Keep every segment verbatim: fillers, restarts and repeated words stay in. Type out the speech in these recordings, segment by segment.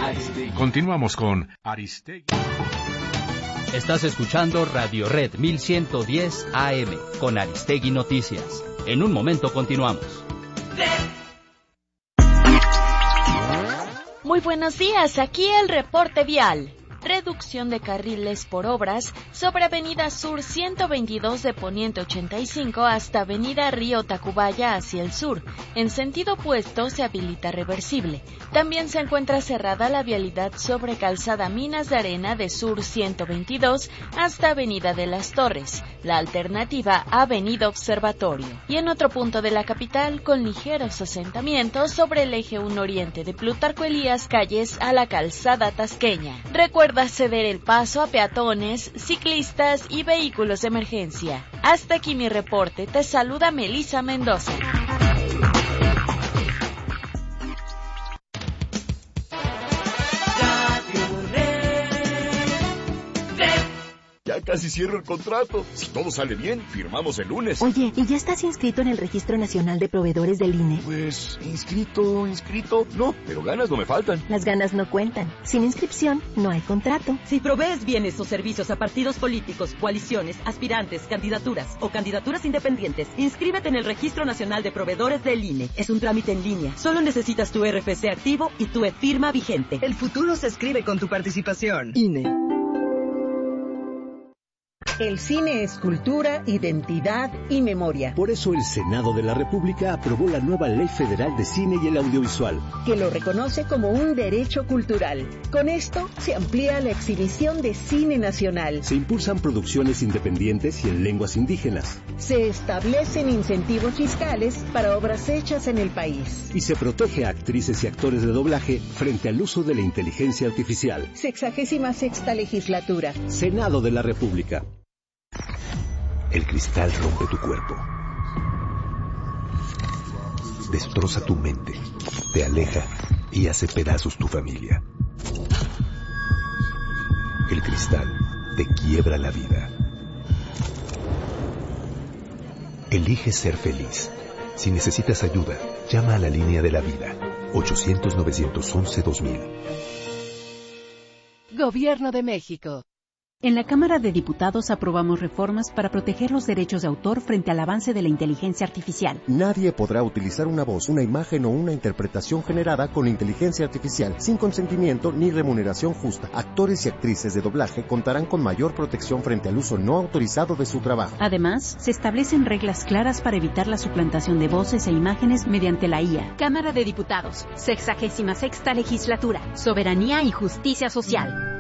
Aristegui. Continuamos con Aristegui. Estás escuchando Radio Red mil ciento diez A M con Aristegui Noticias. En un momento continuamos. Muy buenos días, aquí el reporte vial. Reducción de carriles por obras sobre Avenida Sur ciento veintidós de Poniente ochenta y cinco hasta Avenida Río Tacubaya hacia el sur. En sentido opuesto se habilita reversible. También se encuentra cerrada la vialidad sobre Calzada Minas de Arena de Sur ciento veintidós hasta Avenida de las Torres. La alternativa Avenida Observatorio. Y en otro punto de la capital, con ligeros asentamientos sobre el eje uno Oriente de Plutarco Elías Calles a la Calzada Tasqueña. Recuerda ceder el paso a peatones, ciclistas y vehículos de emergencia. Hasta aquí mi reporte. Te saluda Melissa Mendoza. Ya casi cierro el contrato. Si todo sale bien, firmamos el lunes. Oye, ¿y ya estás inscrito en el Registro Nacional de Proveedores del I N E? Pues, inscrito, inscrito, no, pero ganas no me faltan. Las ganas no cuentan. Sin inscripción, no hay contrato. Si provees bienes o servicios a partidos políticos, coaliciones, aspirantes, candidaturas o candidaturas independientes, inscríbete en el Registro Nacional de Proveedores del I N E. Es un trámite en línea. Solo necesitas tu R F C activo y tu e-firma vigente. El futuro se escribe con tu participación. I N E. El cine es cultura, identidad y memoria. Por eso el Senado de la República aprobó la nueva Ley Federal de Cine y el Audiovisual, que lo reconoce como un derecho cultural. Con esto se amplía la exhibición de cine nacional. Se impulsan producciones independientes y en lenguas indígenas. Se establecen incentivos fiscales para obras hechas en el país. Y se protege a actrices y actores de doblaje frente al uso de la inteligencia artificial. Sexagésima sexta legislatura. Senado de la República. El cristal rompe tu cuerpo, destroza tu mente, te aleja y hace pedazos tu familia. El cristal te quiebra la vida. Elige ser feliz. Si necesitas ayuda, llama a la línea de la vida, ochocientos, novecientos once, dos mil. Gobierno de México. En la Cámara de Diputados aprobamos reformas para proteger los derechos de autor frente al avance de la inteligencia artificial. Nadie podrá utilizar una voz, una imagen o una interpretación generada con inteligencia artificial sin consentimiento ni remuneración justa. Actores y actrices de doblaje contarán con mayor protección frente al uso no autorizado de su trabajo. Además, se establecen reglas claras para evitar la suplantación de voces e imágenes mediante la I A. Cámara de Diputados, sexagésima sexta legislatura, soberanía y justicia social.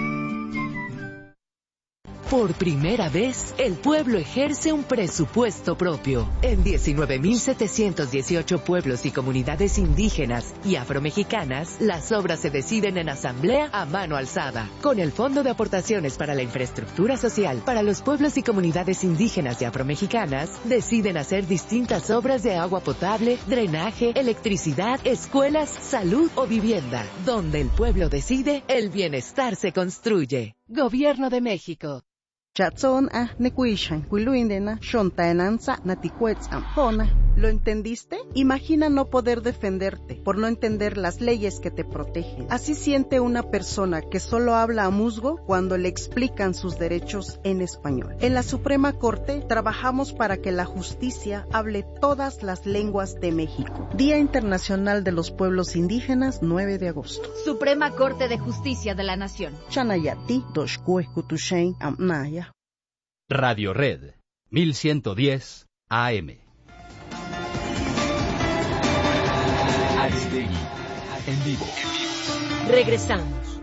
Por primera vez, el pueblo ejerce un presupuesto propio. En diecinueve mil setecientos dieciocho pueblos y comunidades indígenas y afromexicanas, las obras se deciden en asamblea a mano alzada. Con el Fondo de Aportaciones para la Infraestructura Social para los pueblos y comunidades indígenas y afromexicanas, deciden hacer distintas obras de agua potable, drenaje, electricidad, escuelas, salud o vivienda. Donde el pueblo decide, el bienestar se construye. Gobierno de México. Chatzon a nekuishan, kuiluindena, shontaenanza, naticuetzam, jona. ¿Lo entendiste? Imagina no poder defenderte por no entender las leyes que te protegen. Así siente una persona que solo habla a musgo cuando le explican sus derechos en español. En la Suprema Corte trabajamos para que la justicia hable todas las lenguas de México. Día Internacional de los Pueblos Indígenas, nueve de agosto. Suprema Corte de Justicia de la Nación. Chanayati, Doshkue Kutushain, Amnaya. Radio Red mil ciento diez A M. Aristegui, en vivo. Regresamos.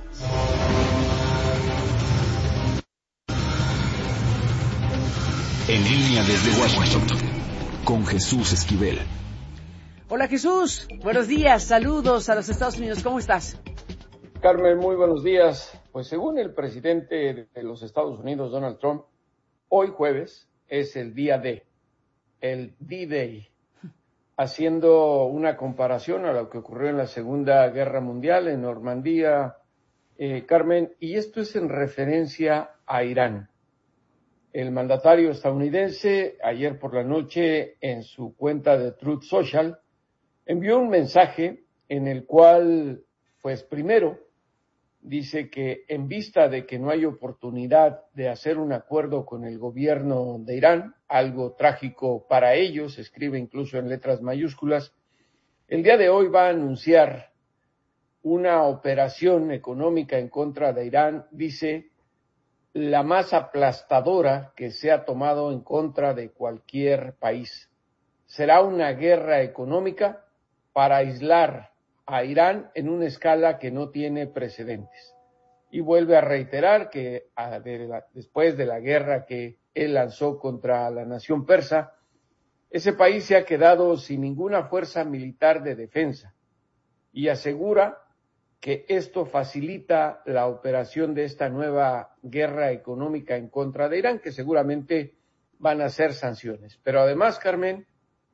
En línea desde Washington, con Jesús Esquivel. Hola Jesús, buenos días, saludos a los Estados Unidos, ¿cómo estás? Carmen, muy buenos días. Pues según el presidente de los Estados Unidos, Donald Trump, hoy jueves es el día D, el D-Day, haciendo una comparación a lo que ocurrió en la Segunda Guerra Mundial en Normandía, eh, Carmen, y esto es en referencia a Irán. El mandatario estadounidense, ayer por la noche, en su cuenta de Truth Social, envió un mensaje en el cual pues primero dice que en vista de que no hay oportunidad de hacer un acuerdo con el gobierno de Irán, algo trágico para ellos, escribe incluso en letras mayúsculas, el día de hoy va a anunciar una operación económica en contra de Irán, dice, la más aplastadora que se ha tomado en contra de cualquier país. Será una guerra económica para aislar a Irán en una escala que no tiene precedentes. Y vuelve a reiterar que a, de la, después de la guerra que él lanzó contra la nación persa, ese país se ha quedado sin ninguna fuerza militar de defensa y asegura que esto facilita la operación de esta nueva guerra económica en contra de Irán, que seguramente van a ser sanciones. Pero además, Carmen,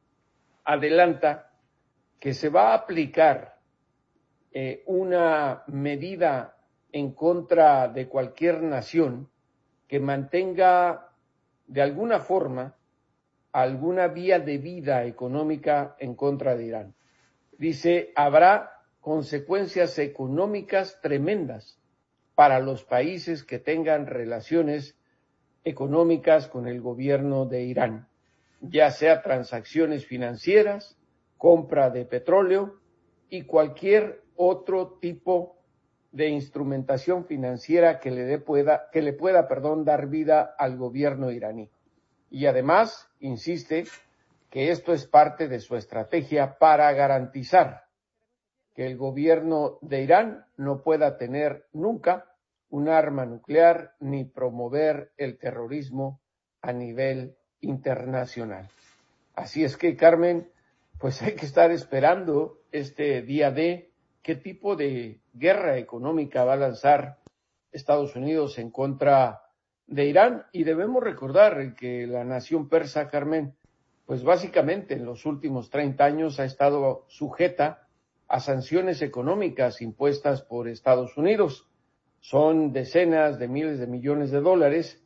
adelanta que se va a aplicar Eh, una medida en contra de cualquier nación que mantenga de alguna forma alguna vía de vida económica en contra de Irán. Dice, habrá consecuencias económicas tremendas para los países que tengan relaciones económicas con el gobierno de Irán, ya sea transacciones financieras, compra de petróleo y cualquier otro tipo de instrumentación financiera que le, dé pueda, que le pueda perdón, dar vida al gobierno iraní. Y además, insiste, que esto es parte de su estrategia para garantizar que el gobierno de Irán no pueda tener nunca un arma nuclear ni promover el terrorismo a nivel internacional. Así es que, Carmen, pues hay que estar esperando este día de qué tipo de guerra económica va a lanzar Estados Unidos en contra de Irán. Y debemos recordar que la nación persa, Carmen, pues básicamente en los últimos treinta años ha estado sujeta a sanciones económicas impuestas por Estados Unidos. Son decenas de miles de millones de dólares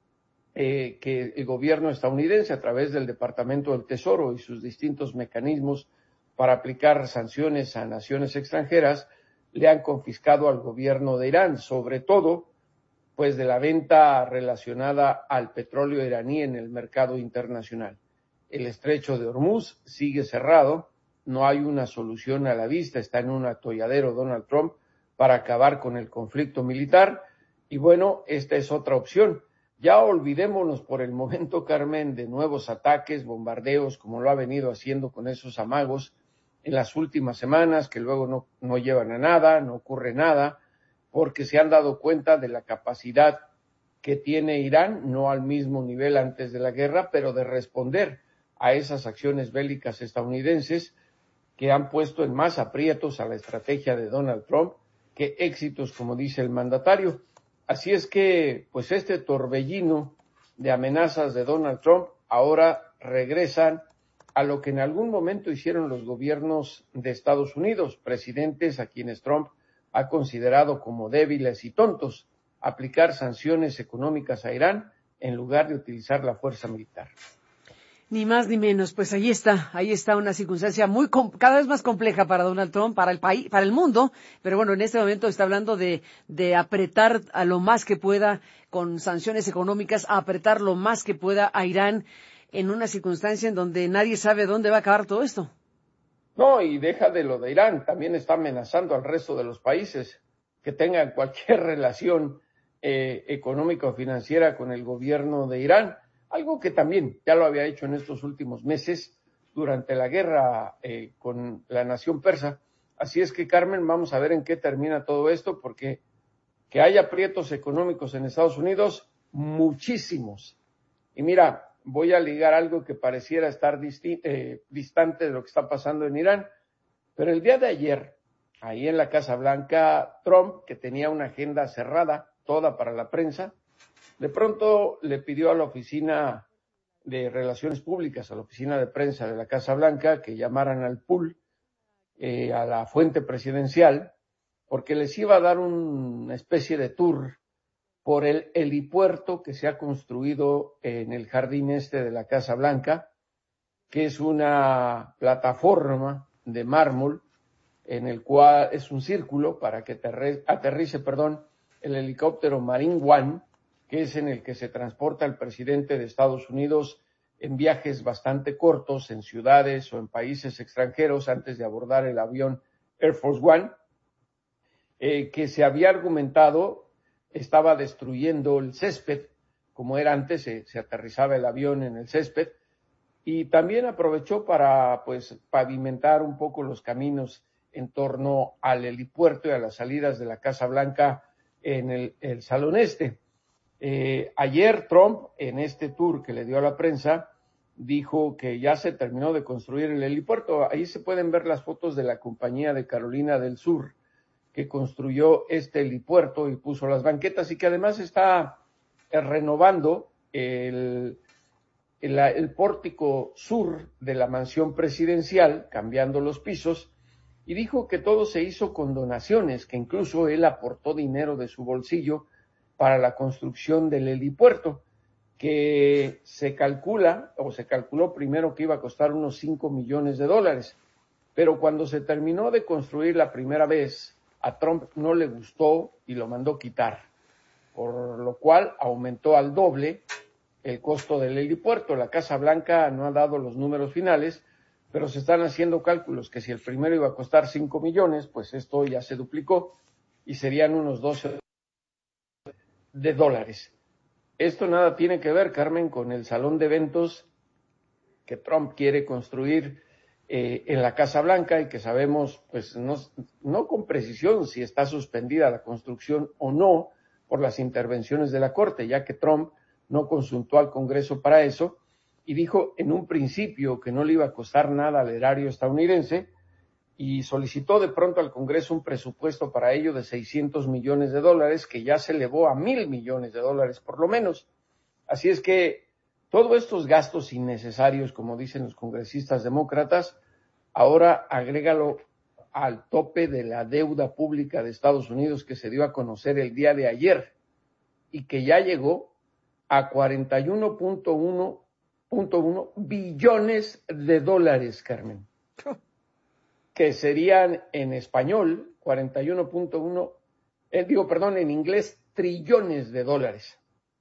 eh, que el gobierno estadounidense, a través del Departamento del Tesoro y sus distintos mecanismos para aplicar sanciones a naciones extranjeras, le han confiscado al gobierno de Irán, sobre todo pues de la venta relacionada al petróleo iraní en el mercado internacional. El estrecho de Hormuz sigue cerrado, no hay una solución a la vista, está en un atolladero Donald Trump para acabar con el conflicto militar, y bueno, esta es otra opción. Ya olvidémonos por el momento, Carmen, de nuevos ataques, bombardeos, como lo ha venido haciendo con esos amagos en las últimas semanas, que luego no, no llevan a nada, no ocurre nada, porque se han dado cuenta de la capacidad que tiene Irán, no al mismo nivel antes de la guerra, pero de responder a esas acciones bélicas estadounidenses que han puesto en más aprietos a la estrategia de Donald Trump que éxitos, como dice el mandatario. Así es que, pues este torbellino de amenazas de Donald Trump ahora regresan a lo que en algún momento hicieron los gobiernos de Estados Unidos, presidentes a quienes Trump ha considerado como débiles y tontos, aplicar sanciones económicas a Irán en lugar de utilizar la fuerza militar. Ni más ni menos, pues ahí está, ahí está una circunstancia muy cada vez más compleja para Donald Trump, para el país, para el mundo, pero bueno, en este momento está hablando de, de apretar a lo más que pueda con sanciones económicas, a apretar lo más que pueda a Irán en una circunstancia en donde nadie sabe dónde va a acabar todo esto. No, y deja de lo de Irán, también está amenazando al resto de los países que tengan cualquier relación eh, económica o financiera con el gobierno de Irán, algo que también ya lo había hecho en estos últimos meses durante la guerra eh, con la nación persa. Así es que, Carmen, vamos a ver en qué termina todo esto, porque que haya aprietos económicos en Estados Unidos, muchísimos. Y mira, voy a ligar algo que pareciera estar disti- eh, distante de lo que está pasando en Irán, pero el día de ayer, ahí en la Casa Blanca, Trump, que tenía una agenda cerrada, toda para la prensa, de pronto le pidió a la oficina de Relaciones Públicas, a la oficina de prensa de la Casa Blanca, que llamaran al pool, eh, a la fuente presidencial, porque les iba a dar una especie de tour por el helipuerto que se ha construido en el jardín este de la Casa Blanca, que es una plataforma de mármol en el cual es un círculo para que aterrice, aterrice perdón, el helicóptero Marine One, que es en el que se transporta el presidente de Estados Unidos en viajes bastante cortos, en ciudades o en países extranjeros, antes de abordar el avión Air Force One, eh, que se había argumentado estaba destruyendo el césped, como era antes, se, se aterrizaba el avión en el césped, y también aprovechó para pues pavimentar un poco los caminos en torno al helipuerto y a las salidas de la Casa Blanca en el, el Salón Este. Eh, ayer Trump, en este tour que le dio a la prensa, dijo que ya se terminó de construir el helipuerto. Ahí se pueden ver las fotos de la compañía de Carolina del Sur, que construyó este helipuerto y puso las banquetas, y que además está eh, renovando el, el, el pórtico sur de la mansión presidencial, cambiando los pisos, y dijo que todo se hizo con donaciones, que incluso él aportó dinero de su bolsillo para la construcción del helipuerto, que se calcula, o se calculó primero que iba a costar unos cinco millones de dólares, pero cuando se terminó de construir la primera vez, a Trump no le gustó y lo mandó quitar, por lo cual aumentó al doble el costo del helipuerto. La Casa Blanca no ha dado los números finales, pero se están haciendo cálculos que si el primero iba a costar cinco millones, pues esto ya se duplicó y serían unos doce de dólares. Esto nada tiene que ver, Carmen, con el salón de eventos que Trump quiere construir eh, en la Casa Blanca, y que sabemos, pues no, no con precisión si está suspendida la construcción o no por las intervenciones de la Corte, ya que Trump no consultó al Congreso para eso y dijo en un principio que no le iba a costar nada al erario estadounidense, y solicitó de pronto al Congreso un presupuesto para ello de seiscientos millones de dólares, que ya se elevó a mil millones de dólares por lo menos. Así es que todos estos gastos innecesarios, como dicen los congresistas demócratas, ahora agrégalo al tope de la deuda pública de Estados Unidos, que se dio a conocer el día de ayer y que ya llegó a cuarenta y uno punto uno billones de dólares, Carmen. Que serían en español cuarenta y uno punto uno, eh, digo, perdón, en inglés, trillones de dólares.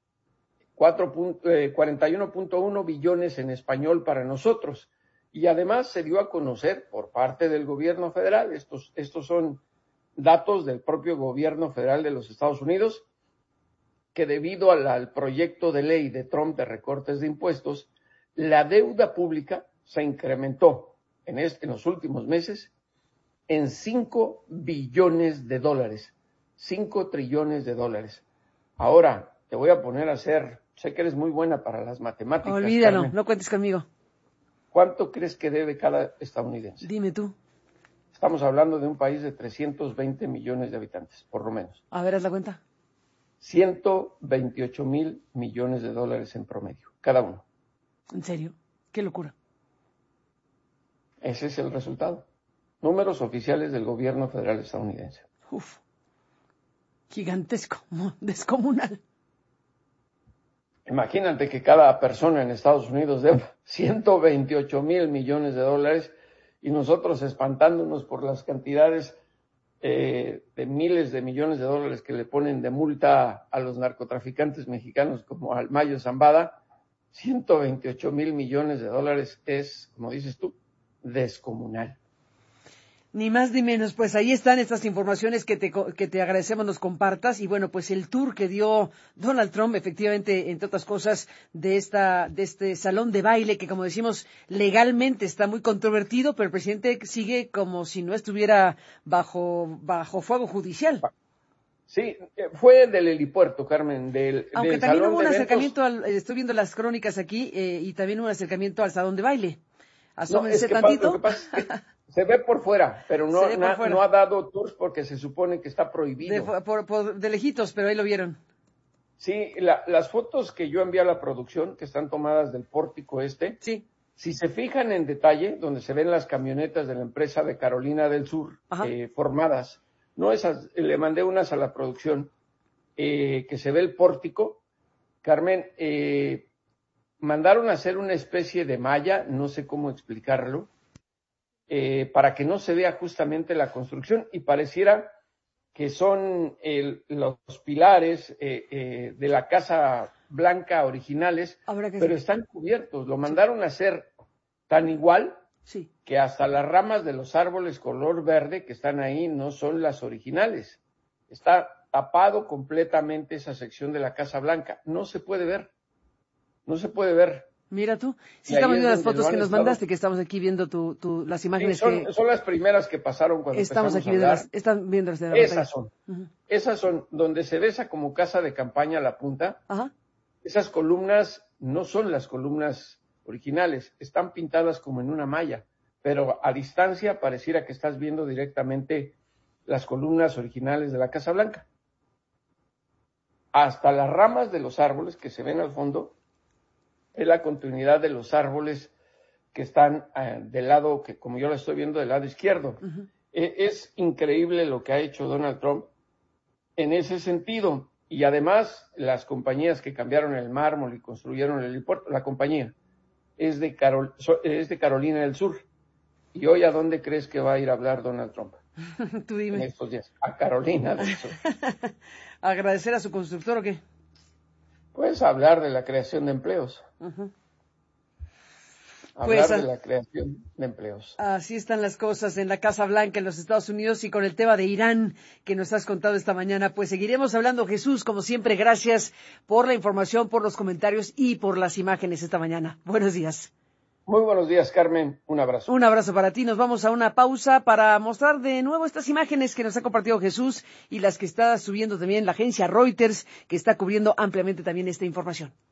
cuarenta y uno punto uno billones en español para nosotros. Y además se dio a conocer por parte del gobierno federal, estos, estos son datos del propio gobierno federal de los Estados Unidos, que debido al, al proyecto de ley de Trump de recortes de impuestos, la deuda pública se incrementó en, este, en los últimos meses en cinco billones de dólares, cinco trillones de dólares. Ahora te voy a poner a hacer, sé que eres muy buena para las matemáticas. Olvídalo, Carmen. No cuentes conmigo. ¿Cuánto crees que debe cada estadounidense? Dime tú. Estamos hablando de un país de trescientos veinte millones de habitantes, por lo menos. A ver, haz la cuenta. ciento veintiocho mil millones de dólares en promedio, cada uno. ¿En serio? Qué locura. Ese es el resultado. Números oficiales del gobierno federal estadounidense. Uf. Gigantesco, descomunal. Imagínate que cada persona en Estados Unidos deba ciento veintiocho mil millones de dólares y nosotros espantándonos por las cantidades eh, de miles de millones de dólares que le ponen de multa a los narcotraficantes mexicanos como al Mayo Zambada. ciento veintiocho mil millones de dólares es, como dices tú, descomunal. Ni más ni menos, pues ahí están estas informaciones que te, que te agradecemos nos compartas. Y bueno, pues el tour que dio Donald Trump, efectivamente, entre otras cosas, de esta de este salón de baile, que como decimos, legalmente está muy controvertido, pero el presidente sigue como si no estuviera bajo bajo fuego judicial. Sí, fue del helipuerto, Carmen, del Aunque del también salón hubo un de acercamiento, eventos. al, estoy viendo las crónicas aquí, eh, y también un acercamiento al salón de baile. No, Asómense es que tantito. lo que pasa es que se ve por fuera, pero no, Se ve por na- fuera. no ha dado tours porque se supone que está prohibido. De, fu- por, por- de lejitos, pero ahí lo vieron. Sí, la- las fotos que yo envié a la producción, que están tomadas del pórtico este, sí. Si se fijan en detalle, donde se ven las camionetas de la empresa de Carolina del Sur eh, formadas, no esas, le mandé unas a la producción, eh, que se ve el pórtico, Carmen, eh, mandaron a hacer una especie de malla, no sé cómo explicarlo, eh, para que no se vea justamente la construcción y pareciera que son el, los pilares eh, eh, de la Casa Blanca originales, pero sí están cubiertos. Lo mandaron a hacer tan igual sí. que hasta las ramas de los árboles color verde que están ahí no son las originales. Está tapado completamente esa sección de la Casa Blanca. No se puede ver. No se puede ver. Mira tú, sí estamos viendo las fotos que nos estado... mandaste, que estamos aquí viendo tu, tu, las imágenes. Sí, son, que... son las primeras que pasaron cuando estamos aquí a viendo hablar. las, están viendo las de la Esas son, uh-huh. esas son, donde se ve esa como casa de campaña a la punta. Ajá. Esas columnas no son las columnas originales, están pintadas como en una malla, pero a distancia pareciera que estás viendo directamente las columnas originales de la Casa Blanca. Hasta las ramas de los árboles que se ven al fondo es la continuidad de los árboles que están eh, del lado, que como yo lo estoy viendo, del lado izquierdo. Uh-huh. Eh, es increíble lo que ha hecho Donald Trump en ese sentido. Y además, las compañías que cambiaron el mármol y construyeron el helipuerto, la compañía es de, Carol, es de Carolina del Sur. ¿Y hoy a dónde crees que va a ir a hablar Donald Trump? Tú dime. En estos días. A Carolina del Sur. ¿Agradecer a su constructor o qué? Pues hablar de la creación de empleos. Uh-huh. Hablar pues, de la creación de empleos. Así están las cosas en la Casa Blanca en los Estados Unidos y con el tema de Irán que nos has contado esta mañana. Pues seguiremos hablando, Jesús, como siempre. Gracias por la información, por los comentarios y por las imágenes esta mañana. Buenos días. Muy buenos días, Carmen. Un abrazo. Un abrazo para ti. Nos vamos a una pausa para mostrar de nuevo estas imágenes que nos ha compartido Jesús y las que está subiendo también la agencia Reuters, que está cubriendo ampliamente también esta información.